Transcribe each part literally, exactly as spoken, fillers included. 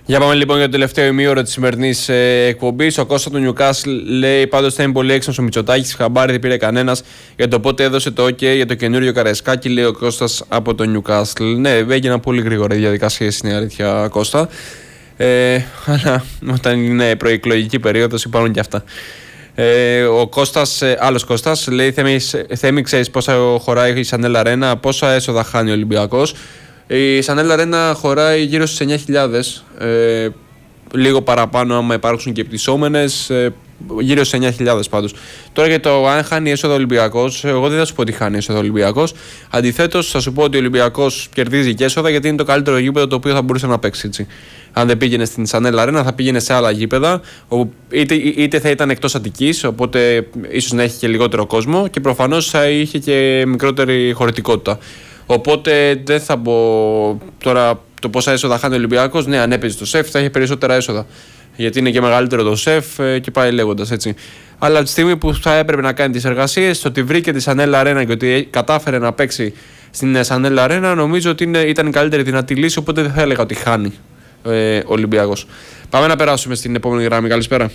Για πάμε λοιπόν για το τελευταίο ημίωρο της σημερινής ε, εκπομπής. Ο Κώστας του Νιουκάσλ λέει πάντως θα είναι πολύ έξυπνος ο Μητσοτάκης. Χαμπάρι δεν πήρε κανένας για το πότε έδωσε το OK για το καινούριο Καραϊσκάκη, λέει ο Κώστας από το Νιουκάσλ. Ναι, έγιναν πολύ γρήγορα οι διαδικασίες, είναι η αλήθεια, Κώστα. Ε, αλλά όταν είναι προεκλογική περίοδος υπάρχουν και αυτά. Ε, ο Κώστας, ε, άλλος Κώστας, λέει Θέμη, ξέρεις πόσα χωράει η Σανέλ Αρένα, πόσα έσοδα χάνει ο Ολυμπιακός. Η Σανέλ Αρένα χωράει γύρω στους εννιά χιλιάδες, ε, λίγο παραπάνω άμα υπάρξουν και πτυσσόμενες, ε, γύρω στους εννιά χιλιάδες πάντως. Τώρα για το αν χάνει έσοδο Ολυμπιακός, εγώ δεν θα σου πω ότι χάνει έσοδο Ολυμπιακός. Αντιθέτως, θα σου πω ότι ο Ολυμπιακός κερδίζει και έσοδα γιατί είναι το καλύτερο γήπεδο το οποίο θα μπορούσε να παίξει. Έτσι. Αν δεν πήγαινε στην Σανέλ Αρένα, θα πήγαινε σε άλλα γήπεδα, είτε, είτε θα ήταν εκτός Αττικής, οπότε ίσως να έχει και λιγότερο κόσμο και προφανώς θα είχε και μικρότερη χωρητικότητα. Οπότε δεν θα μπω τώρα το πόσα έσοδα χάνει ο Ολυμπιακός. Ναι, αν έπαιζε το ΣΕΦ θα είχε περισσότερα έσοδα. Γιατί είναι και μεγαλύτερο το ΣΕΦ και πάει λέγοντας έτσι. Αλλά από τη στιγμή που θα έπρεπε να κάνει τις εργασίες, το ότι βρήκε τη Σανέλ Αρένα και ότι κατάφερε να παίξει στην Σανέλ Αρένα, νομίζω ότι είναι, ήταν η καλύτερη δυνατή λύση. Οπότε δεν θα έλεγα ότι χάνει ε, ο Ολυμπιακός. Πάμε να περάσουμε στην επόμενη γραμμή. Καλησπέρα.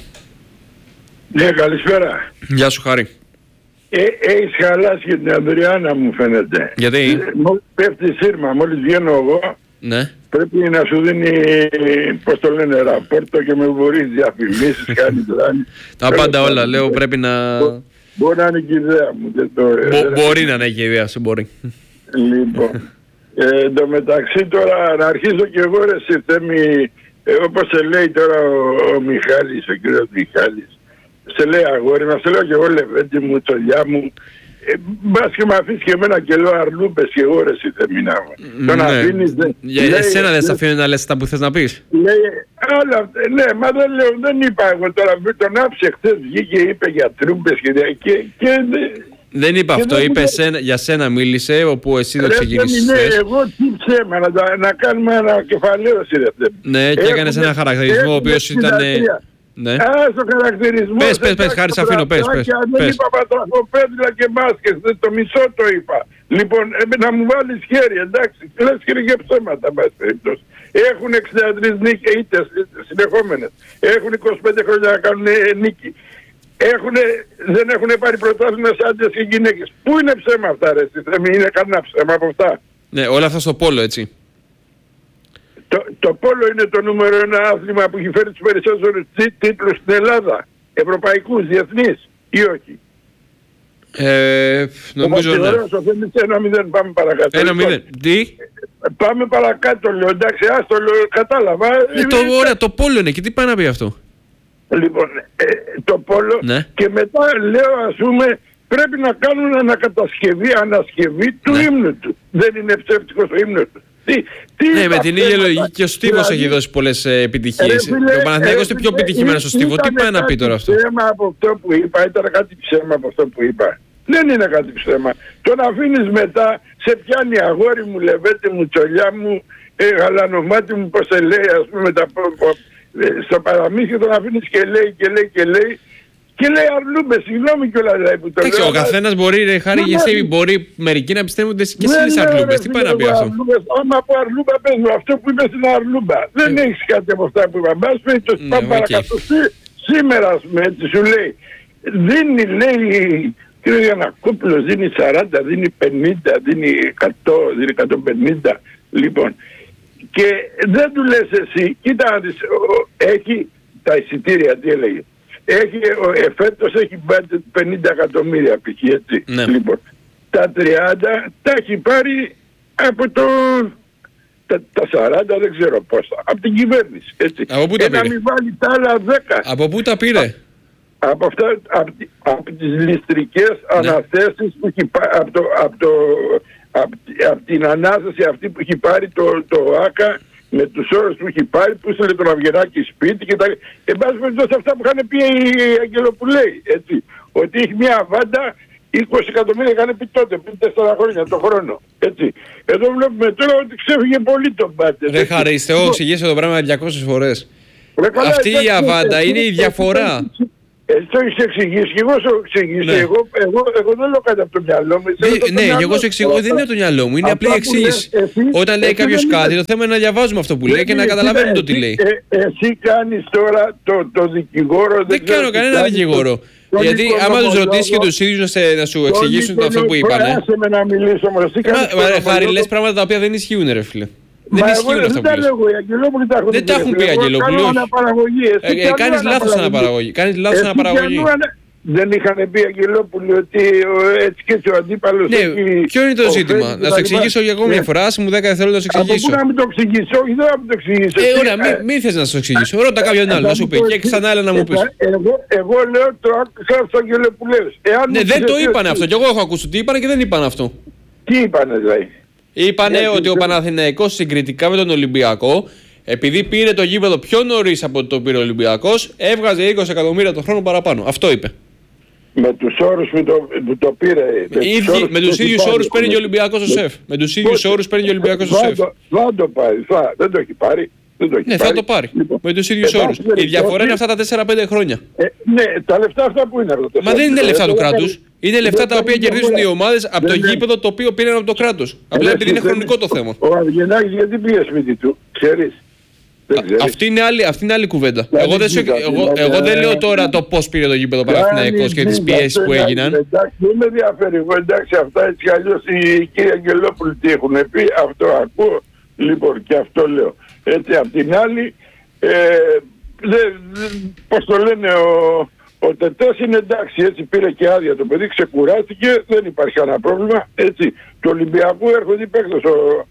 Ναι, καλησπέρα. Γεια σου, Χάρη. Ε, έχεις χαλάσει και την Ανδριάννα μου φαίνεται. Γιατί? Ε, μόλις πέφτει σύρμα, μόλις βγαίνω εγώ, ναι. Πρέπει να σου δίνει, πώς το λένε, ραπόρτο και με μπορείς διαφημίσεις, κάνει δράνη. Τα πάντα όλα, λέω πρέπει να... Μπο, μπορεί να είναι και η ιδέα μου. Δεν το, Μπο, δεν μπορεί να είναι και η ιδέα σου, μπορεί. Λοιπόν, ε, εν τω μεταξύ τώρα να αρχίσω και εγώ ρε εσύ Θέμη, ε, όπως σε λέει τώρα ο, ο Μιχάλης, ο κύριος Μιχάλης, σε λέει αγόρι μας, σε λέω και εγώ Λεβέντη μου, τσολιά μου, ε, μπας και με αφήσεις και εμένα και λέω αρλούμπες και εγώ ρε εσύ Θεμινά μου. Τον αφήνεις... Για λέει, εσένα δεν σε αφήνει να λες τα που θες να πεις. Λέει, άλλα, ναι, μα δεν λέω, δεν είπα εγώ τώρα, τον άψε χθες βγήκε είπε για τρούμπες και... και, και δεν είπα αυτό, δεν είπε σένα, για σένα μίλησε, όπου εσύ δεν ξεκινήσεις. Ναι, εγώ τι ψέμα, να, να κάνουμε ένα κεφαλαίωση ρε. Ναι, και έκανες ένα χαρακτηρισμό ο οποίος ήταν... Ναι. Α, στο χαρακτηρισμό. Πες, πες, πες, Χάρη, σ' αφήνω, πες, πες. Δεν είπα πατραχοπέδιλα και μπάσκετ, το μισό το είπα. Λοιπόν, να μου βάλεις χέρι, εντάξει, λες χέρι και ψέματα, μπας περιπτώσει. Έχουν εξήντα τρεις νίκες, είτε συνεχόμενες. Έχουν είκοσι πέντε χρόνια να κάνουν νίκη. Έχουνε, δεν έχουν πάρει πρωτάθλημα σε άντρες και γυναίκες. Πού είναι ψέμα αυτά ρε, είναι κανένα ψέμα από αυτά. Ναι, όλα αυτά στο πόλο, έτσι. Το, το πόλο είναι το νούμερο ένα άθλημα που έχει φέρει τους περισσότερους τίτλους στην Ελλάδα. Ευρωπαϊκούς, διεθνείς ή όχι. Ε, νομίζω ναι. Ένα μηδέν, πάμε παρακάτω. Ένα μηδέν. Τι? Πάμε παρακάτω, λέω. Εντάξει, άστο, λέω, κατάλαβα. Ε, το, ωραία, το πόλο είναι και τι πάει να πει αυτό. Λοιπόν, ε, το πόλο ναι. Και μετά λέω ας πούμε πρέπει να κάνουν ανακατασκευή, ανασκευή του ναι. ύμνου του. Δεν είναι ψεύτικος ο ύμνος του. Τι, τι ναι, με την ίδια λογική και ο Στίβος δηλαδή, έχει δώσει πολλές ε, επιτυχίες. Το Παναθηναϊκός είναι πιο επιτυχημένος ο Στίβο. Τι πάει να πει τώρα αυτό. Ψέμα από αυτό που είπα, ήταν κάτι ψέμα από αυτό που είπα. Δεν είναι κάτι ψέμα. Το να αφήνεις μετά, σε πιάνει αγόρι μου, Λεβέντη μου, τσολιά μου, ε, γαλανομάτι μου, πώς σε λέει, ας πούμε, τα, ε, στο παραμύθι τον αφήνεις και λέει και λέει και λέει. Και λέει αρλούμπες, συγγνώμη κιόλας δηλαδή που το λέω. Ο καθένας μπορεί, ρε Χάρη, και εσύ μπορεί μερικοί να πιστεύουν ότι και εσύ είσαι αρλούμπες. Τι πάει να πει αυτό. Άμα από αρλούμπα πες μου, αυτό που είπες είναι αρλούμπα. Δεν έχεις κάτι από αυτά που είπα. Μπας πέιτος, πάμε παρακάτω. Σήμερα, ας πούμε, έτσι σου λέει, δίνει, λέει, κ. Γιαννακόπουλος, δίνει σαράντα, δίνει πενήντα, δίνει εκατό, δίνει εκατόν πενήντα. Λοιπόν, και δεν του λες εσύ, κοίτα, έχει τα εισιτήρια, τι έλεγε. Έχει, εφέτος έχει πενήντα εκατομμύρια π.χ. έτσι. Ναι. Λοιπόν, τα τριάντα τα έχει πάρει από το... Τα, τα σαράντα δεν ξέρω πόσα. Από την κυβέρνηση. Έτσι. Από πού τα πήρε. Να μην βάλει τα άλλα δέκα. Από πού τα πήρε. Α, από αυτά, από, από τις ληστρικές ναι. αναθέσεις που έχει πάρει, από, το, από, το, από, από την ανάσταση αυτή που έχει πάρει το, το ΆΚΑ, με τους όρους που έχει πάρει, που ήθελε τον Αυγεράκη σπίτι και τα... Εν πάση περιπτώσει αυτά που είχαν πει οι Αγγελοπουλέοι, έτσι. Ότι έχει μια αβάντα, είκοσι εκατομμύρια είχαν πει τότε, πριν τέσσερα χρόνια το χρόνο, έτσι. Εδώ βλέπουμε τώρα ότι ξέφυγε πολύ τον Πάτερ. Ρε Χάρη, εγώ εξηγήσω το πράγμα διακόσιες φορές. Ρε, καλά, αυτή η αβάντα είναι η διαφορά. Εσύ το έχεις εξηγήσει και εγώ σου έχω εξηγήσει. Ναι. Εγώ, εγώ, εγώ δεν λέω κάτι από το μυαλό μου. Ναι, ναι, και εγώ σου εξηγώ, δεν είναι από το μυαλό μου, είναι απλή εξήγηση. Όταν λέει κάποιο κάτι, το θέμα είναι να διαβάζουμε αυτό που λέει και να καταλαβαίνουμε το τι λέει. Ε, εσύ κάνεις τώρα το, το δικηγόρο. Δεν κάνω κανένα δικηγόρο. Γιατί άμα τους ρωτήσεις και τους ίδιους να σου εξηγήσουν αυτό που είπανε. Άσε με να μιλήσω όμως. Χάρη, λες πράγματα τα οποία δεν ισχύουν, ρε φίλε. Δεν ισχύουν αυτά που λες. Δεν τα έχουν πει οι Αγγελόπουλοι. Κάνεις λάθος αναπαραγωγή. Κάνεις λάθος αναπαραγωγή. Δεν είχαν πει οι Αγγελόπουλοι ότι έτσι και έτσι ο αντίπαλος. Ναι, ποιο είναι το ζήτημα. Να σου εξηγήσω για εγώ μια φορά, άσε μου δέκα δευτερόλεπτα να σου εξηγήσω. Από πού να μην το εξηγήσω, όχι δεν να μην το εξηγήσω. Ε, ωραία, μην θες να σου εξηγήσω. Ρώτα κάποιον άλλο να σου πει και ξανά άλλα να μου πεις. Εγώ λέω το άκουσα στο Αγγελόπουλες. Ναι, δεν το είπανε αυτό. Και εγώ έχω ακούσει τι είπανε και δεν είπαν αυτό. Τι είπανε δηλαδή. Είπανε ότι ο Παναθηναϊκός συγκριτικά με τον Ολυμπιακό, επειδή πήρε το γήπεδο πιο νωρίς από το πήρε ο Ολυμπιακός, έβγαζε είκοσι εκατομμύρια το χρόνο παραπάνω. Αυτό είπε. Με τους όρους που το, που το πήρε. Με, Ήδη, με τους ίδιους όρους παίρνει και ο Ολυμπιακός ο ΣΕΦ. Με τους ίδιους όρους παίρνει και ο Ολυμπιακός ο ΣΕΦ. Θα το πάρει, θα, δεν το έχει πάρει. Δεν το έχει ναι, πάρει. θα το πάρει. Λοιπόν, με τους ίδιους όρους. Η διαφορά είναι αυτά τα τέσσερα πέντε χρόνια. Ε, ναι, τα λεφτά αυτά που είναι. Μα δεν είναι λεφτά του κράτους. Είναι λεφτά τα οποία κερδίζουν οι ομάδες από το γήπεδο το οποίο πήραν από το κράτος. Απλά επειδή είναι χρονικό το θέμα. Ο Αυγενάκης γιατί πήγε σπίτι του, ξέρεις. Αυτή είναι άλλη, αυτή είναι άλλη κουβέντα. Εγώ δεν, εγώ, εγώ δεν λέω τώρα το πώς πήρε το γήπεδο Παναθηναϊκός και τις πιέσεις που έγιναν. Εντάξει, δεν με ενδιαφέρει εγώ, εντάξει, αυτά έτσι κι αλλιώς οι κύριοι Αγγελόπουλοι τι έχουν πει, αυτό ακούω, λοιπόν και αυτό λέω. Έτσι, απ' την άλλη, ε, δε, δε, πώς το λένε, ο, ο Τετές είναι εντάξει, έτσι πήρε και άδεια το παιδί, ξεκουράστηκε, δεν υπάρχει κανένα πρόβλημα, έτσι. Του Ολυμπιακού έρχονται οι παίκτες, ο,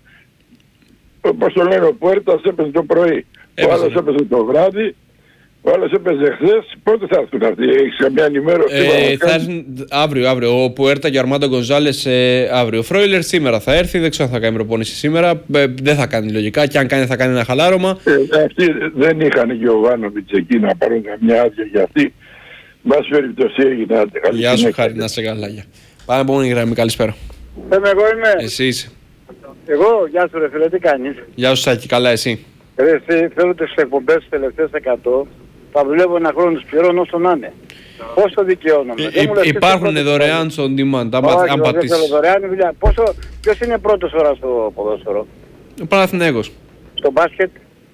όπως το λένε, ο Πουέρτας έπαιζε το πρωί, έπαιζε. Ο άλλος έπαιζε το βράδυ, ο άλλος έπαιζε χθες. Πότε θα έρθουν αυτοί, έχεις καμιά ενημέρωση? Ε, θα έρθουν αύριο, αύριο. Ο Πουέρτα και ο Αρμάντο Γκονζάλες ε, αύριο. Ο Φρόιλερ σήμερα θα έρθει, δεν ξέρω αν θα κάνει προπόνηση σήμερα. Ε, δεν θα κάνει λογικά, και αν κάνει θα κάνει ένα χαλάρωμα. Ε, αυτοί δεν είχαν και ο Βάνοβιτς εκεί να πάρουν καμιά άδεια για αυτή. Μπας περιπτώσει έγινε. Γεια σου, Χάρη, να σε καλά. Πάμε επόμενη γραμμή, καλησπέρα. Είμαι εγώ είμαι. Εσύ είσαι. Εγώ, γεια σου ρε φίλε, τι κάνεις? Γεια σου Σάκη, καλά εσύ? Ρε εσύ, θέλω τις εκπομπές τις τελευταίες εκατό, θα δουλεύω ένα χρόνο, τους πληρώνω όσο να είναι. Πόσο δικαιώνομαι? Υ, υπάρχουν δωρεάν στο on demand, αν πατήσεις. Όχι, δωρεάν δουλειά. Πόσο, ποιος είναι πρώτος ώρα στο ποδόσφαιρο? Ο Παναθηναϊκός. Στο μπάσκετ?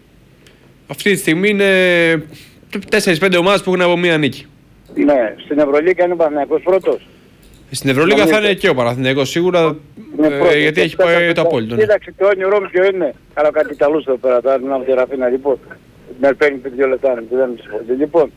Αυτή τη στιγμή είναι τέσσερις πέντε ομάδες που έχουν από μία νίκη. Ναι, στην Ευρωλίγκα είναι ο Παναθηναϊκός πρώτος. Στην Ευρωλίγκα θα είναι και ο Παναθηναϊκός σίγουρα, ε, γιατί έχει πάει το απόλυτο. Κοίταξε, το όνειρό μου ποιο είναι. Καλά κάτι ταλούς εδώ πέρα, τώρα μιλάμε τη Ραφίνα, λοιπόν. Με παίρνει δύο λεπτά, δεν με Λοιπόν,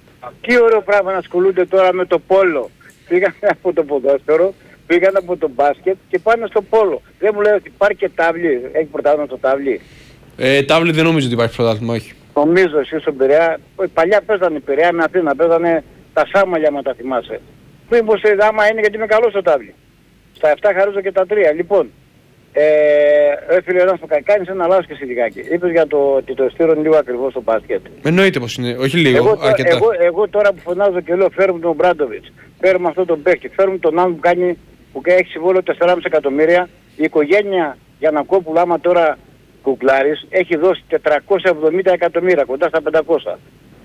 τι ωραίο πράγμα να ασχολούνται τώρα με το πόλο. Πήγανε από το ποδόσφαιρο, πήγαν από το μπάσκετ και πάνε στο πόλο. Δεν μου λέει ότι υπάρχει και τάβλη, έχει πρωτάθλημα στο τάβλη. Ε, τάβλη δεν νομίζω ότι υπάρχει πρωτάθλημα, όχι. Νομίζω εσύ στον Πειραιά, παλιά παίζανε Πειραιά με Αθήνα, παίζανε τα Σάμαλια, μα τα θυμάσαι. Μήπως άμα είναι γιατί είμαι καλό στο τάβλι. Στα επτά χαρίζω και τα τρία. Λοιπόν, ε, ρε φίλε, να σου κάνεις ένα λάθος και σχετικάκι. Είπες για το ότι το εστίριο είναι λίγο ακριβώς στο μπάσκετ. Εννοείται πως είναι, όχι λίγο, εγώ, αρκετά. Εγώ, εγώ τώρα που φωνάζω και λέω φέρουμε τον Μπράντοβιτς, φέρουμε αυτό τον παίκτη, φέρουμε τον άλλο που κάνει, που έχει συμβόλαιο τέσσερα κόμμα πέντε εκατομμύρια, η οικογένεια Γιαννακόπουλου άμα τώρα κουκλάρεις έχει δώσει τετρακόσια εβδομήντα εκατομμύρια, κοντά στα πεντακόσια.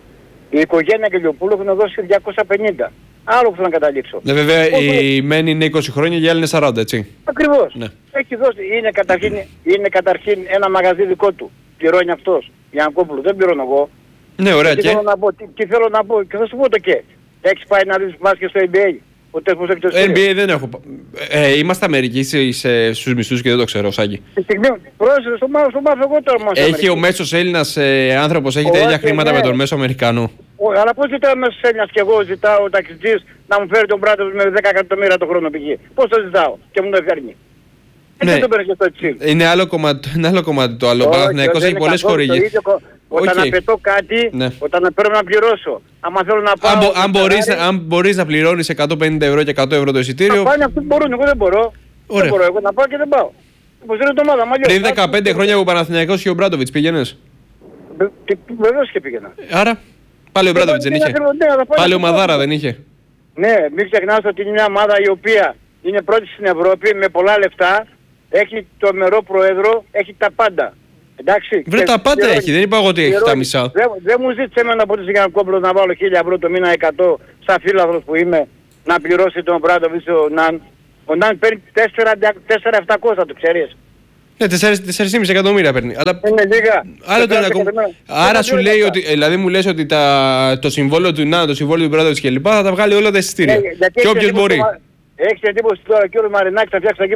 Η οικογένεια Κελιοπούλου έχουν δώσει διακόσια πενήντα. Άλλο που θέλω να καταλήξω. Ναι, βέβαια η μένη είναι είκοσι χρόνια και η άλλη είναι σαράντα, έτσι. Ακριβώς. Ναι. Έχει δώσει, είναι καταρχήν, είναι καταρχήν ένα μαγαζί δικό του. Πληρώνει αυτός. Γιαννακόπουλου, δεν πληρώνω εγώ. Ναι, ωραία τι και. Θέλω να πω, τι, τι θέλω να πω και θα σου πω το και. Έχεις πάει να δεις μπάσκετ στο N B A. Ποτέ πως έχει το N B A δεν έχω. Ε, είμαστε Αμερικοί στους μισθούς και δεν το ξέρω, Σάκη. Τη στιγμή, πρόσεχε στο μάθω, στο μάθω εγώ τώρα μας. Έχει ο μέσος Έλληνας ε, άνθρωπος, έχει τα ίδια χρήματα ναι. με τον μέσο Αμερικανό. Ο, αλλά πώς ζητάω μέσος Έλληνας και εγώ ζητάω ο ταξιτζής να μου φέρει τον Μπράντοβιτς με δέκα εκατομμύρια το χρόνο πηγή. Πώς το ζητάω και μου το φέρνει. Ναι. Δεν το παίρνει και στο έτσι. Είναι άλλο κομμάτι, είναι άλλο κομμάτι το άλλο. Ο Παναθηναϊκός έχει πολλές χορηγίες. Όταν okay. απαιτώ κάτι, ναι. όταν πρέπει να πληρώσω, άμα θέλω να πάω... Αν, μπο, αν, μπορείς, αν μπορείς να πληρώνεις εκατόν πενήντα ευρώ και εκατό ευρώ το εισιτήριο... Να πάνε αυτοί που μπορούν, εγώ δεν μπορώ. Ωραία. Δεν μπορώ, εγώ να πάω και δεν πάω. Υποστηρίζω το ομάδα, μαλλιώς. Πριν δεκαπέντε χρόνια που ο Παναθηναϊκός και ο Μπράντοβιτς πήγαινες. Βεβαίως και πήγαινα. Άρα, πάλι ο Μπράντοβιτς δεν είχε. Πάλι ο Μαδάρα δεν είχε. Ναι, μην ξεχνάς ότι είναι μια ομάδα η οποία είναι πρώτη στην Ευρώπη με πολλά λεφτά, έχει το μερό πρόεδρο, έχει τα πάντα. Εντάξει. Βρε τα πάντα έχει, δεν είπα εγώ ότι έχει τα μισά. Δεν δε μου ζήτησε εμένα από τη Γιαννακόπουλο να βάλω χίλια ευρώ το μήνα εκατό σαν φίλαθλος που είμαι να πληρώσει τον Μπράντοβιτς ο Ναν. Ο Ναν παίρνει τέσσερα χιλιάδες επτακόσια, το ξέρεις. Ναι, τέσσερα κόμμα πέντε εκατομμύρια παίρνει. Αλλά... Είναι λίγα. Άρα, το Άρα σου λέει ότι, δηλαδή μου λες ότι τα... το συμβόλαιο του Ναν, το συμβόλαιο του Μπράντοβιτς κλπ. Θα τα βγάλει όλα τα εισιτήρια. Ναι, και όποιος μπορεί. Έχεις εντύπωση τώρα και ο Μαρινάκης θα φτιάξει